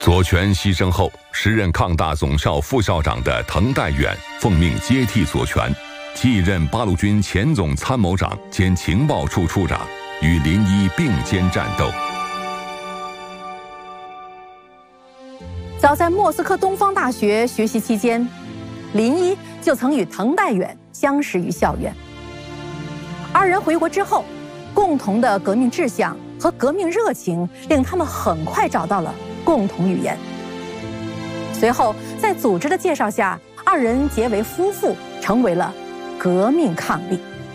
左权牺牲后，时任抗大总校副校长的滕代远奉命接替左权，继任八路军前总参谋长兼情报处处长，与林一并肩战斗。 早在莫斯科东方大学学习期间，林一就曾与滕代远相识于校园。二人回国之后，共同的革命志向和革命热情令他们很快找到了共同语言。随后，在组织的介绍下，二人结为夫妇，成为了革命伉俪。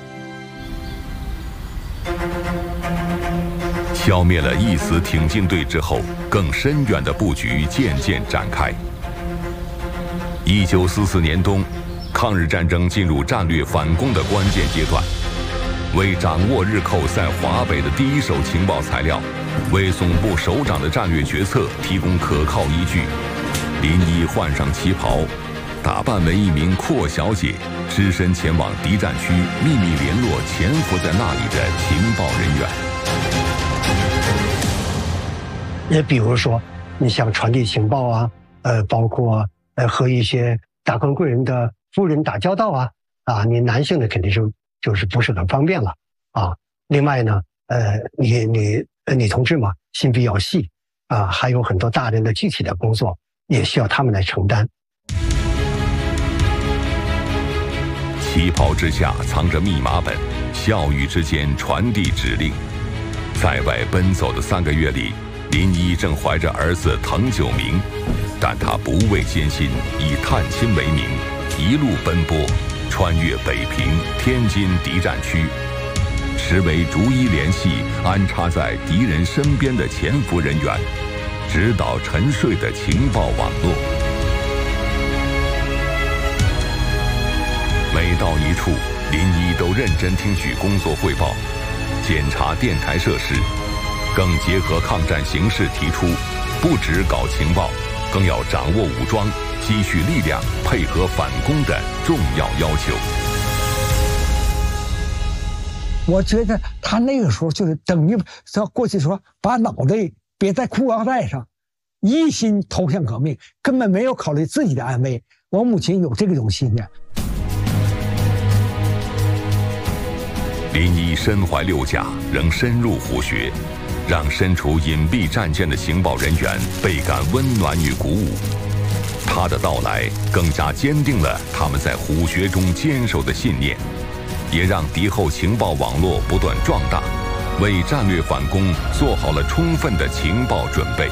消灭了一死挺进队之后，更深远的布局渐渐展开。1944年冬，抗日战争进入战略反攻的关键阶段。为掌握日寇在华北的第一手情报材料，为总部首长的战略决策提供可靠依据，林一换上旗袍，打扮为一名阔小姐，只身前往敌占区，秘密联络潜伏在那里的情报人员。 也比如说，你像传递情报啊，包括和一些达官贵人的夫人打交道啊，你男性的肯定就是不是很方便了啊。另外呢，女同志嘛，心比较细啊，还有很多大人的具体的工作也需要他们来承担。 旗袍之下藏着密码本，笑语之间传递指令。在外奔走的3个月里，林一正怀着儿子滕九明，但他不畏艰辛，以探亲为名，一路奔波，穿越北平、天津敌占区，实为逐一联系安插在敌人身边的潜伏人员，指导沉睡的情报网络。每到一处，林一都认真听取工作汇报，检查电台设施，更结合抗战形势提出，不只搞情报，更要掌握武装，积蓄力量，配合反攻的重要要求。 我觉得他那个时候就是等于过去说把脑袋别在裤腰带上，一心投向革命，根本没有考虑自己的安危。我母亲有这种信念。 林一身怀6甲，仍深入虎穴，让身处隐蔽战舰的情报人员倍感温暖与鼓舞。他的到来更加坚定了他们在虎穴中坚守的信念，也让敌后情报网络不断壮大，为战略反攻做好了充分的情报准备。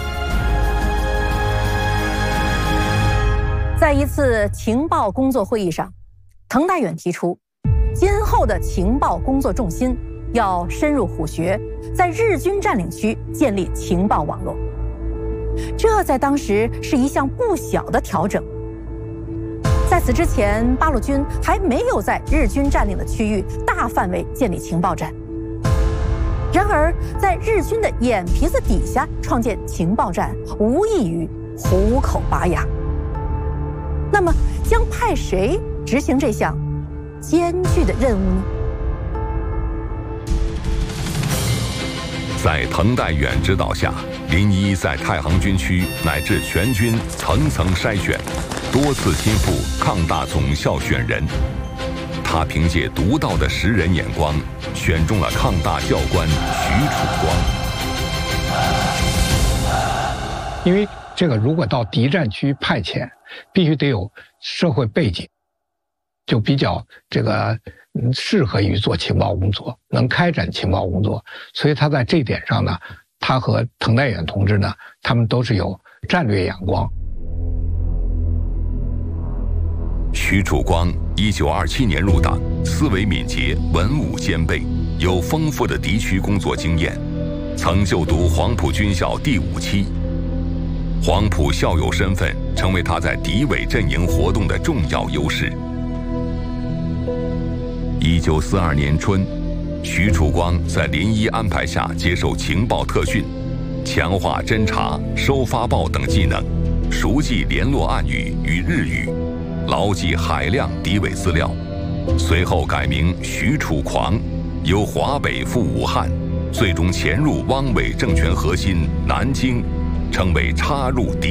在一次情报工作会议上，滕代远提出，今后的情报工作重心要深入虎穴，在日军占领区建立情报网络。这在当时是一项不小的调整。在此之前，八路军还没有在日军占领的区域大范围建立情报站。然而，在日军的眼皮子底下创建情报站，无异于虎口拔牙。那么，将派谁执行这项艰巨的任务呢？ 在滕代远指导下，林一在太行军区乃至全军层层筛选，多次亲赴抗大总校选人。他凭借独到的识人眼光，选中了抗大教官徐楚光。 因为这个如果到敌占区派遣，必须得有社会背景，就比较适合于做情报工作，能开展情报工作。所以他在这点上呢，他和滕代远同志呢，他们都是有战略眼光。 徐楚光1927年入党，思维敏捷，文武兼备，有丰富的敌区工作经验，曾就读黄埔军校第5期。黄埔校友身份成为他在敌伪阵营活动的重要优势。1942年春，徐楚光在林一安排下接受情报特训，强化侦察、收发报等技能，熟记联络暗语与日语，牢记海量敌伪资料。随后改名徐楚狂，由华北赴武汉，最终潜入汪伪政权核心南京，成为插入敌